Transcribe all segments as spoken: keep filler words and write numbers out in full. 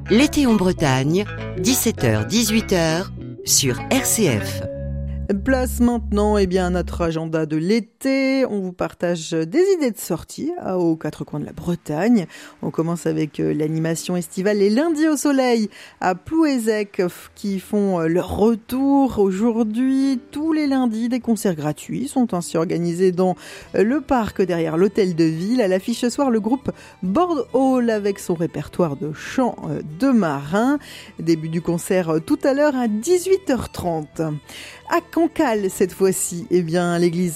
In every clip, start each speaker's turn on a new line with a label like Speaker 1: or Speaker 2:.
Speaker 1: L'été en Bretagne, dix-sept heures dix-huit heures sur R C F.
Speaker 2: Place maintenant eh bien, à notre agenda de l'été. On vous partage des idées de sortie aux quatre coins de la Bretagne. On commence avec l'animation estivale Les Lundis au Soleil à Plouézec qui font leur retour aujourd'hui. Tous les lundis, des concerts gratuits sont ainsi organisés dans le parc derrière l'hôtel de ville. À l'affiche ce soir, le groupe Board Hall avec son répertoire de chants de marins. Début du concert tout à l'heure à dix-huit heures trente. À Cancale, cette fois-ci, eh bien, l'église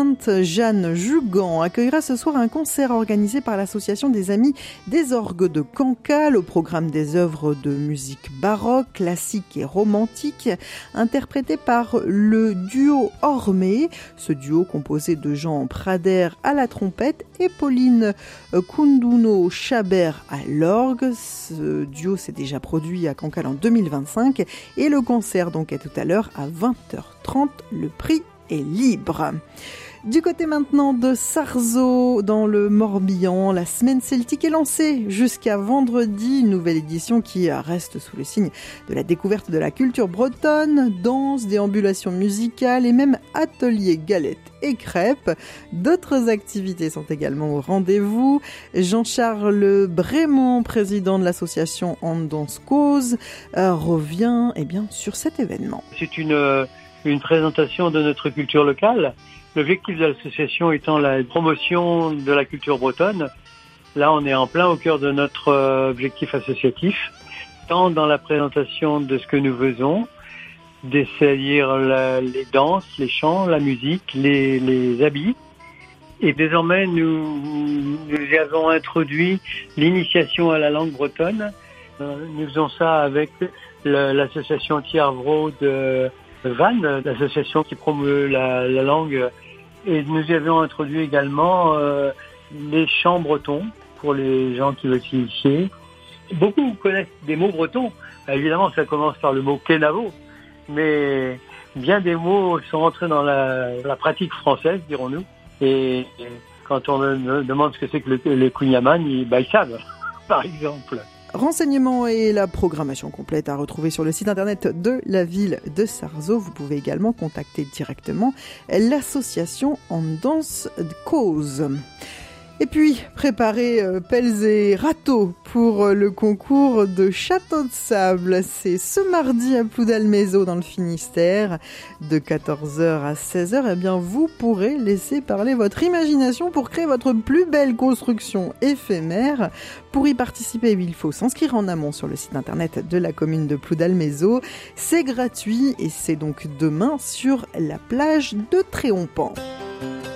Speaker 2: Sainte-Jeanne-Jugan accueillera ce soir un concert organisé par l'association des Amis des Orgues de Cancale, au programme des œuvres de musique baroque, classique et romantique, interprétées par le duo Ormé. Ce duo composé de Jean Prader à la trompette et Pauline Kounduno-Chabert à l'orgue. Ce duo s'est déjà produit à Cancale en deux mille vingt-cinq et le concert donc est tout à l'heure à vingt heures trente. Le prix est libre. Du côté maintenant de Sarzeau, dans le Morbihan, la semaine celtique est lancée jusqu'à vendredi. Une nouvelle édition qui reste sous le signe de la découverte de la culture bretonne, danse, déambulation musicale et même ateliers galettes et crêpes. D'autres activités sont également au rendez-vous. Jean-Charles Brémond, président de l'association En Danse Cause, euh, revient eh bien, sur cet événement.
Speaker 3: C'est une, une présentation de notre culture locale. L'objectif de l'association étant la promotion de la culture bretonne. Là, on est en plein au cœur de notre objectif associatif, tant dans la présentation de ce que nous faisons, c'est-à-dire la, les danses, les chants, la musique, les, les habits. Et désormais, nous, nous avons introduit l'initiation à la langue bretonne. Nous faisons ça avec le, l'association Tiarvro de Vannes, l'association qui promeut la, la langue. Et nous y avions introduit également euh, les chants bretons pour les gens qui veulent s'initier. Beaucoup connaissent des mots bretons. Évidemment, ça commence par le mot kenavo, mais bien des mots sont entrés dans la, la pratique française, dirons-nous. Et quand on me demande ce que c'est que le, le kunyaman, ils, bah, ils savent, par exemple.
Speaker 2: Renseignements et la programmation complète à retrouver sur le site internet de la ville de Sarzeau. Vous pouvez également contacter directement l'association En Danse Cause. Et puis, préparez euh, pelles et râteaux pour euh, le concours de château de sable. C'est ce mardi à Ploudalmézeau dans le Finistère, de quatorze heures à seize heures. Eh bien, vous pourrez laisser parler votre imagination pour créer votre plus belle construction éphémère. Pour y participer, il faut s'inscrire en amont sur le site internet de la commune de Ploudalmézeau. C'est gratuit et c'est donc demain sur la plage de Tréompan.